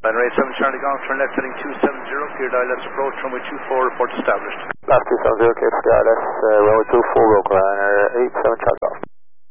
Runway 7 Charlie Golf, turn left heading 270, clear ILS approach, runway 24, report established. Last 270, clear for the ILS, runway 24, broker liner 87 Charlie Golf.